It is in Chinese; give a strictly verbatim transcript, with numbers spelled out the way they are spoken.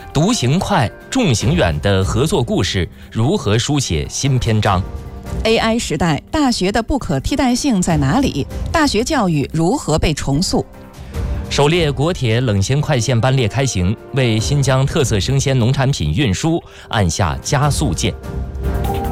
独行快，重行远的合作故事如何书写新篇章？ A I 时代，大学的不可替代性在哪里？大学教育如何被重塑？ 首列国铁冷鲜快线班列开行，为新疆特色生鲜农产品运输按下加速键。